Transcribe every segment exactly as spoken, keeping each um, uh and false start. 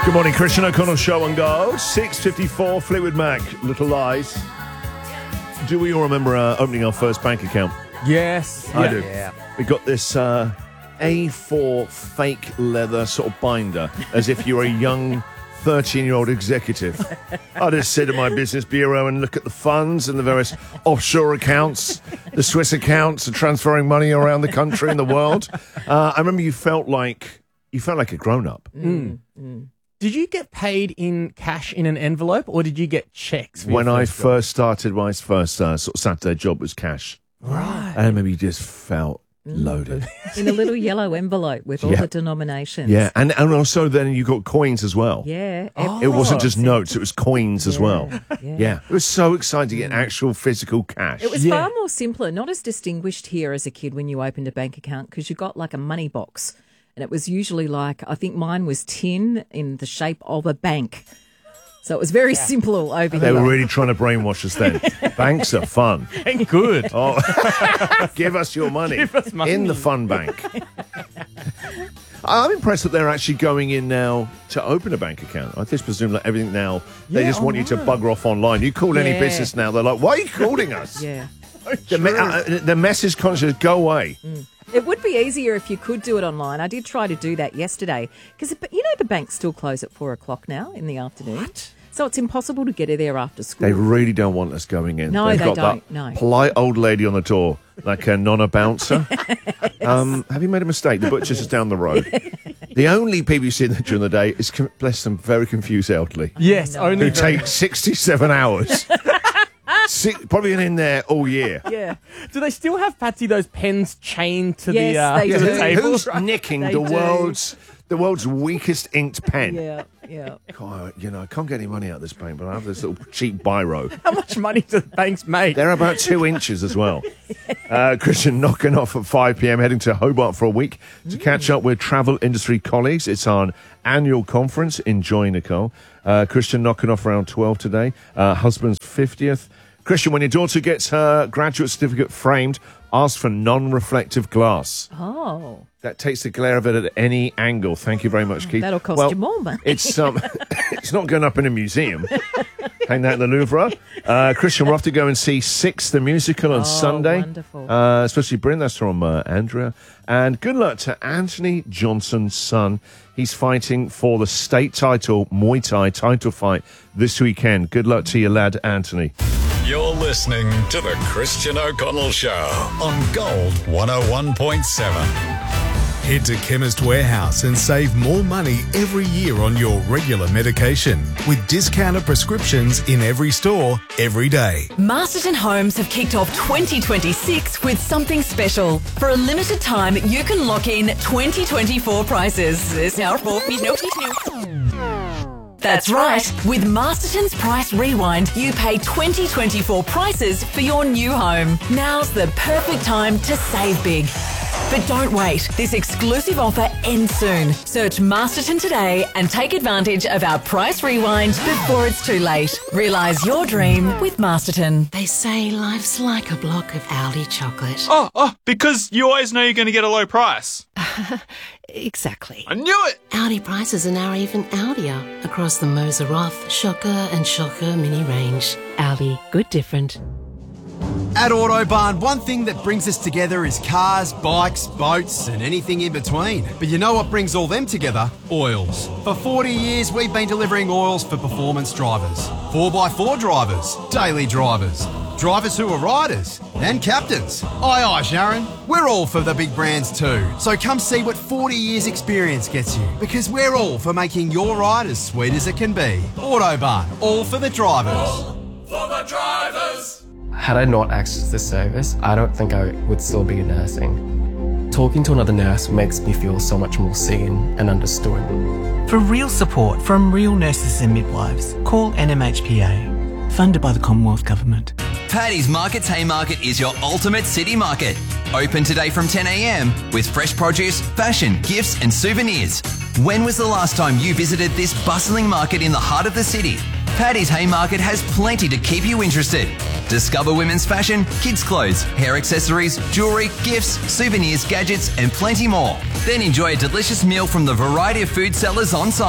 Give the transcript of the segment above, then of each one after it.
Good morning, Christian O'Connell Show on Go. six fifty-four, Fleetwood Mac, Little Lies. Do we all remember uh, opening our first bank account? Yes. I yeah. do. Yeah. We got this uh, A four fake leather sort of binder, as if you were a young thirteen-year-old executive. I just sit at my business bureau and look at the funds and the various offshore accounts, the Swiss accounts, and transferring money around the country and the world. Uh, I remember you felt like you felt like a grown-up. Mm. Mm. Did you get paid in cash in an envelope, or did you get checks? For When your I first job? first started, my first uh, sort of Saturday job was cash. Right. And maybe you just felt loaded. In a little yellow envelope with all Yeah. the denominations. Yeah, and, and also then you got coins as well. Yeah. Oh. It wasn't just notes, it was coins as Yeah, well. yeah. Yeah. It was so exciting to get actual physical cash. It was Yeah. far more simpler, not as distinguished here as a kid when you opened a bank account, because you got like a money box. And it was usually like, I think mine was tin in the shape of a bank. So it was very simple over They here. were really trying to brainwash us then. Banks are fun. And good. Oh, give us your money. Give us money. In the fun bank. I'm impressed that they're actually going in now to open a bank account. I just presume that everything now, they Yeah, just want you to online. bugger off online. You call any Yeah. business now, they're like, why are you calling us? Yeah. The, me- uh, the message conscious, go away. It would be easier if you could do it online. I did try to do that yesterday because, you know, the banks still close at four o'clock now in the afternoon. What? So it's impossible to get her there after school. They really don't want us going in. No, They've they got don't, that no. polite old lady on the door, like a nonna bouncer. um, have you made a mistake? The butcher's is down the road. The only people you see there during the day is, com- bless them, very confused elderly Yes, only who very- take sixty-seven hours. Si- probably been in there all year. Yeah. Do they still have, Patsy, those pens chained to Yes, the, uh, they to do. the table? Who's nicking They the do. world's the world's weakest inked pen? Yeah, yeah. God, you know, I can't get any money out of this bank, but I have this little cheap biro. How much money do the banks make? They're about two inches as well. Uh, Christian knocking off at five p.m, heading to Hobart for a week to catch up with travel industry colleagues. It's our annual conference. Enjoy, Nicole. Uh, Christian knocking off around twelve today. Uh, husband's fiftieth. Christian, when your daughter gets her graduate certificate framed, ask for non-reflective glass. Oh, That takes the glare of it at any angle. Thank you very much, Keith. that'll cost Well, you more money. It's um, it's not going up in a museum. Hang that in the Louvre. Uh, Christian, we're off to go and see Six, the musical, on Oh, Sunday. wonderful. Uh, especially Bryn, that's from uh, Andrea. And good luck to Anthony Johnson's son. He's fighting for the state title, Muay Thai title fight this weekend. Good luck to your lad, Anthony. You're listening to the Christian O'Connell Show on Gold one oh one point seven. Head to Chemist Warehouse and save more money every year on your regular medication with discounted prescriptions in every store, every day. Masterton Homes have kicked off twenty twenty-six with something special. For a limited time, you can lock in twenty twenty-four prices. There's now four That's right. With Masterton's Price Rewind, you pay twenty twenty-four prices for your new home. Now's the perfect time to save big. But don't wait. This exclusive offer ends soon. Search Masterton today and take advantage of our Price Rewind before it's too late. Realise your dream with Masterton. They say life's like a block of Aldi chocolate. Oh, oh, because you always know you're going to get a low price. Exactly. I knew it! Aldi prices are now even Aldier across the Moser Roth, Shocker and Shocker mini range. Aldi, good different. At Autobarn, one thing that brings us together is cars, bikes, boats, and anything in between. But you know what brings all them together? Oils. For forty years, we've been delivering oils for performance drivers, four by four drivers, daily drivers, drivers who are riders, and captains. Aye, aye, Sharon. We're all for the big brands too. So come see what forty years experience gets you. Because we're all for making your ride as sweet as it can be. Autobarn, all for the drivers. For the drivers! Had I not accessed this service, I don't think I would still be nursing. Talking to another nurse makes me feel so much more seen and understood. For real support from real nurses and midwives, call N M H P A, funded by the Commonwealth Government. Paddy's Market's Haymarket is your ultimate city market. Open today from ten a.m. with fresh produce, fashion, gifts and souvenirs. When was the last time you visited this bustling market in the heart of the city? Paddy's Haymarket has plenty to keep you interested. Discover women's fashion, kids' clothes, hair accessories, jewellery, gifts, souvenirs, gadgets and plenty more. Then enjoy a delicious meal from the variety of food sellers on site.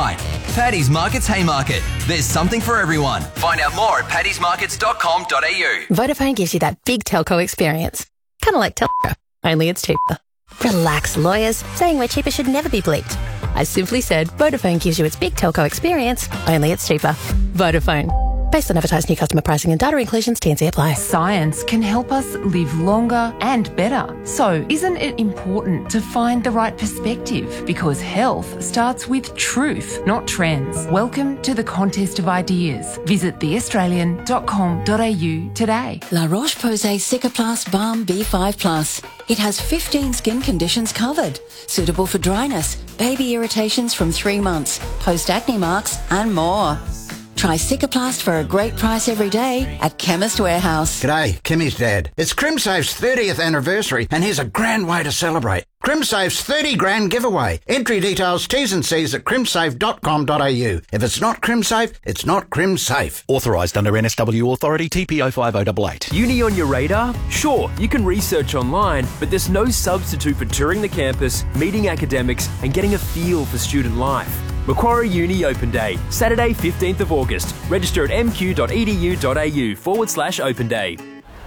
Paddy's Markets Haymarket. There's something for everyone. Find out more at paddys markets dot com dot a u. Vodafone gives you that big telco experience. Kind of like telco, only it's cheaper. Relax, lawyers. Saying we're cheaper should never be bleeped. I simply said Vodafone gives you its big telco experience, only it's cheaper. Vodafone. Based on advertised new customer pricing and data inclusions, T and C apply. Science can help us live longer and better. So isn't it important to find the right perspective? Because health starts with truth, not trends. Welcome to the contest of ideas. Visit the australian dot com dot a u today. La Roche-Posay Cicaplast Balm B five plus. It has fifteen skin conditions covered. Suitable for dryness, baby irritations from three months, post-acne marks and more. Try Cicaplast for a great price every day at Chemist Warehouse. G'day, Kimmy's dad. It's CrimSafe's thirtieth anniversary and here's a grand way to celebrate. CrimSafe's thirty grand giveaway. Entry details, T's and C's at crimsafe dot com dot a u. If it's not CrimSafe, it's not CrimSafe. Authorised under N S W Authority T P oh five oh eight eight. Uni on your radar? Sure, you can research online, but there's no substitute for touring the campus, meeting academics and getting a feel for student life. Macquarie Uni Open Day, Saturday fifteenth of August. Register at mq.edu.au forward slash open day.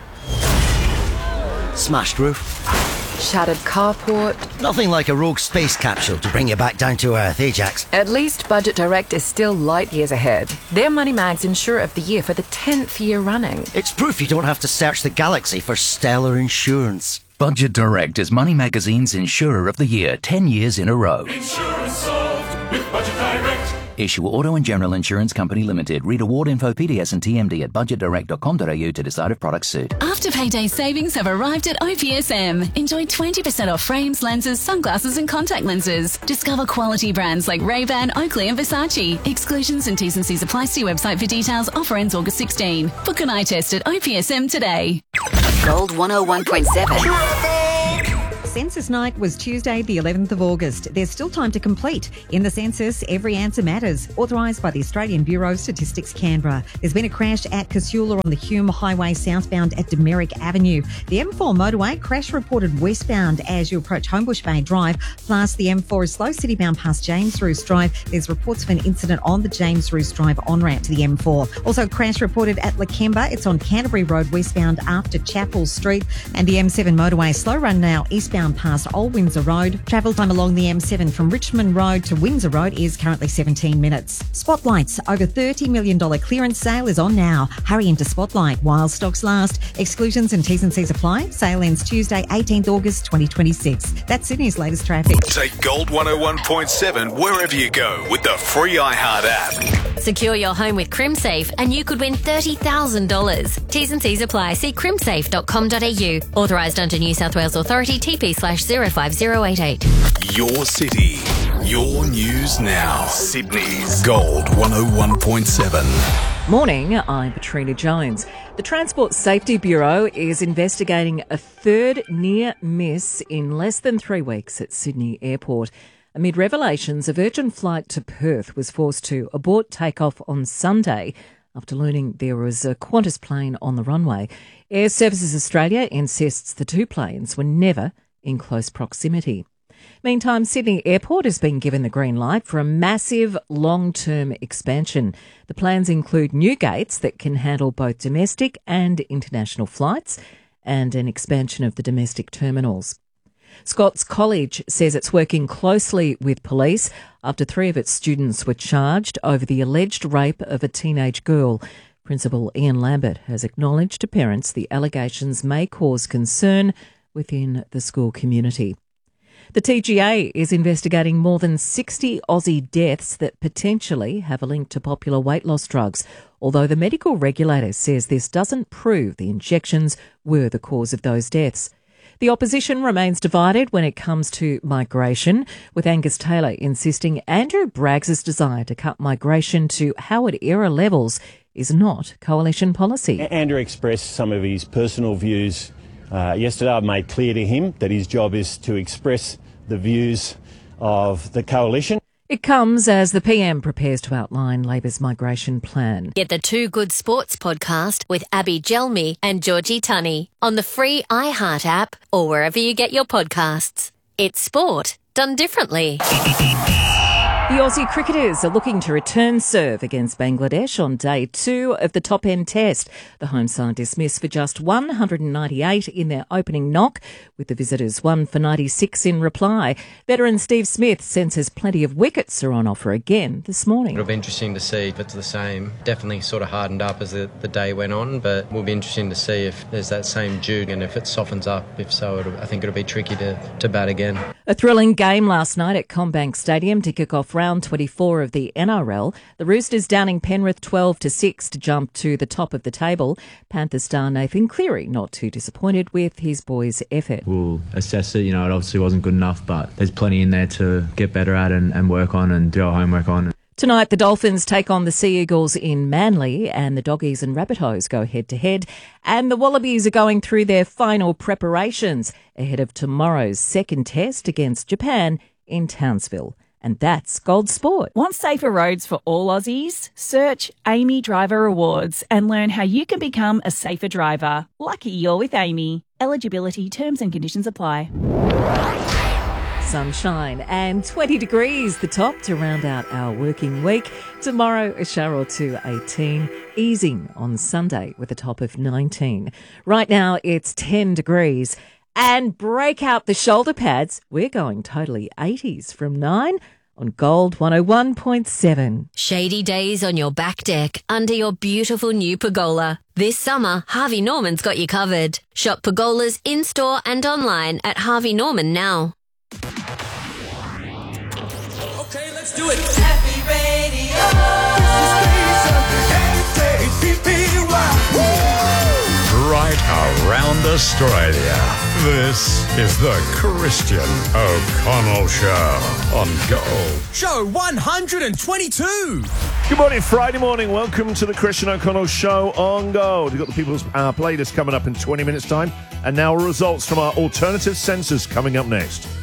Smashed roof. Shattered carport. Nothing like a rogue space capsule to bring you back down to earth, eh, Jax? At least Budget Direct is still light years ahead. They're Money Mag's Insurer of the Year for the tenth year running. It's proof you don't have to search the galaxy for stellar insurance. Budget Direct is Money Magazine's Insurer of the Year, ten years in a row. Insurance solved with Budget Direct. Issue Auto and General Insurance Company Limited. Read award info, P D S and T M D at budget direct dot com dot a u to decide if products suit. After payday savings have arrived at O P S M. Enjoy twenty percent off frames, lenses, sunglasses and contact lenses. Discover quality brands like Ray-Ban, Oakley and Versace. Exclusions and T's and C's apply. See website for details. Offer ends August sixteenth. Book an eye test at O P S M today. Gold one oh one point seven. Census night was Tuesday, the eleventh of August. There's still time to complete. In the census, every answer matters. Authorised by the Australian Bureau of Statistics, Canberra. There's been a crash at Casula on the Hume Highway southbound at Demeric Avenue. The M four motorway crash reported westbound as you approach Homebush Bay Drive. Plus, the M four is slow citybound past James Roos Drive. There's reports of an incident on the James Roos Drive on-ramp to the M four. Also, crash reported at Lakemba. It's on Canterbury Road westbound after Chapel Street. And the M seven motorway slow run now eastbound past Old Windsor Road. Travel time along the M seven from Richmond Road to Windsor Road is currently seventeen minutes. Spotlight's over thirty million dollars clearance sale is on now. Hurry into Spotlight while stocks last. Exclusions and T's and C's apply. Sale ends Tuesday, eighteenth of August twenty twenty-six. That's Sydney's latest traffic. Take Gold one oh one point seven wherever you go with the free iHeart app. Secure your home with CrimSafe and you could win thirty thousand dollars. T's and C's apply. See crimsafe dot com dot a u. Authorised under New South Wales Authority T P slash zero five zero eight eight. Your city, your news now. Sydney's Gold one oh one point seven. Morning, I'm Katrina Jones. The Transport Safety Bureau is investigating a third near miss in less than three weeks at Sydney Airport. Amid revelations, a Virgin flight to Perth was forced to abort takeoff on Sunday after learning there was a Qantas plane on the runway. Air Services Australia insists the two planes were never in close proximity. Meantime, Sydney Airport has been given the green light for a massive long-term expansion. The plans include new gates that can handle both domestic and international flights and an expansion of the domestic terminals. Scots College says it's working closely with police after three of its students were charged over the alleged rape of a teenage girl. Principal Ian Lambert has acknowledged to parents the allegations may cause concern within the school community. The T G A is investigating more than sixty Aussie deaths that potentially have a link to popular weight loss drugs, although the medical regulator says this doesn't prove the injections were the cause of those deaths. The opposition remains divided when it comes to migration, with Angus Taylor insisting Andrew Braggs' desire to cut migration to Howard-era levels is not coalition policy. Andrew expressed some of his personal views uh, yesterday. I've made clear to him that his job is to express the views of the coalition. It comes as the P M prepares to outline Labor's migration plan. Get the Two Good Sports podcast with Abby Gelmi and Georgie Tunney on the free iHeart app or wherever you get your podcasts. It's sport done differently. The Aussie cricketers are looking to return serve against Bangladesh on day two of the top-end test. The home side dismissed for just one hundred ninety-eight in their opening knock, with the visitors one for ninety-six in reply. Veteran Steve Smith senses plenty of wickets are on offer again this morning. It'll be interesting to see if it's the same. Definitely sort of hardened up as the, the day went on, but it will be interesting to see if there's that same juke and if it softens up. If so, it'll, I think it'll be tricky to, to bat again. A thrilling game last night at CommBank Stadium to kick off round twenty-four of the N R L. The Roosters downing Penrith twelve to six to jump to the top of the table. Panther star Nathan Cleary not too disappointed with his boys' effort. We'll assess it. You know, it obviously wasn't good enough, but there's plenty in there to get better at and, and work on and do our homework on. Tonight, the Dolphins take on the Sea Eagles in Manly, and the Doggies and Rabbitohs go head-to-head. And the Wallabies are going through their final preparations ahead of tomorrow's second test against Japan in Townsville. And that's Gold Sport. Want safer roads for all Aussies? Search Amy Driver Awards and learn how you can become a safer driver. Lucky you're with Amy. Eligibility, terms and conditions apply. Sunshine and twenty degrees, the top to round out our working week. Tomorrow, a shower or two, eighteen, easing on Sunday with a top of nineteen. Right now, it's ten degrees. And break out the shoulder pads. We're going totally eighties from nine on Gold one oh one point seven. Shady days on your back deck under your beautiful new pergola. This summer, Harvey Norman's got you covered. Shop pergolas in-store and online at Harvey Norman now. Okay, let's do it. Happy Radio. Right around Australia. This is the Christian O'Connell Show on Gold. Show one hundred twenty-two. Good morning, Friday morning. Welcome to the Christian O'Connell Show on Gold. We've got the People's uh, playlist coming up in twenty minutes' time. And now results from our alternative census coming up next.